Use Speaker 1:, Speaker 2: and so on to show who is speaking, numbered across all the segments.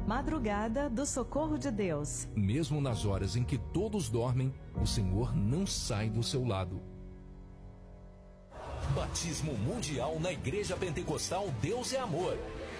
Speaker 1: Madrugada do Socorro de Deus.
Speaker 2: Mesmo nas horas em que todos dormem, o Senhor não sai do seu lado.
Speaker 3: Batismo Mundial na Igreja Pentecostal Deus é Amor.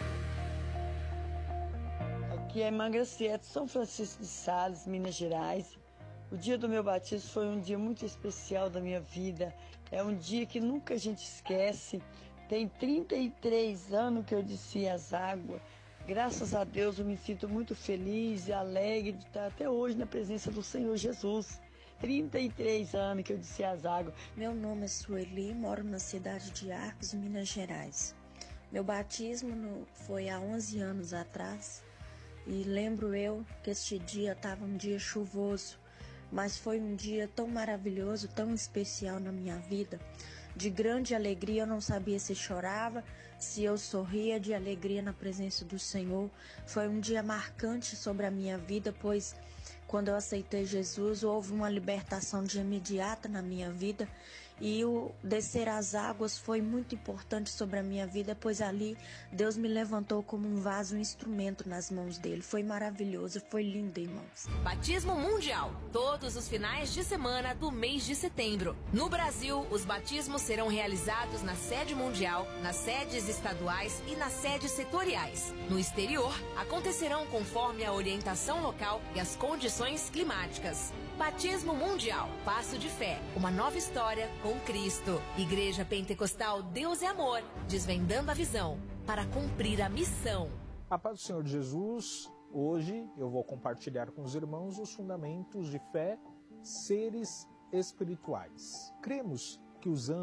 Speaker 4: Aqui é Irmã Graciete, São Francisco de Sales, Minas Gerais. O dia do meu batismo foi um dia muito especial da minha vida. É um dia que nunca a gente esquece. Tem 33 anos que eu desci as águas. Graças a Deus eu me sinto muito feliz e alegre de estar até hoje na presença do Senhor Jesus. 33 anos que eu desci as águas.
Speaker 5: Meu nome é Sueli, moro na cidade de Arcos, Minas Gerais. Meu batismo foi há 11 anos atrás e lembro eu que este dia estava um dia chuvoso, mas foi um dia tão maravilhoso, tão especial na minha vida. De grande alegria, eu não sabia se chorava, se eu sorria de alegria na presença do Senhor. Foi um dia marcante sobre a minha vida, pois quando eu aceitei Jesus, houve uma libertação de imediata na minha vida e o descer as águas foi muito importante sobre a minha vida, pois ali Deus me levantou como um vaso, um instrumento nas mãos dele. Foi maravilhoso, foi lindo, irmãos.
Speaker 6: Batismo Mundial, todos os finais de semana do mês de setembro. No Brasil, os batismos serão realizados na sede mundial, nas sedes estaduais e nas sedes setoriais. No exterior, acontecerão conforme a orientação local e as condições climáticas. Batismo Mundial, passo de fé, uma nova história com Cristo. Igreja Pentecostal Deus é Amor, desvendando a visão para cumprir a missão.
Speaker 7: A paz do Senhor Jesus, hoje eu vou compartilhar com os irmãos os fundamentos de fé, seres espirituais. Cremos que os anjos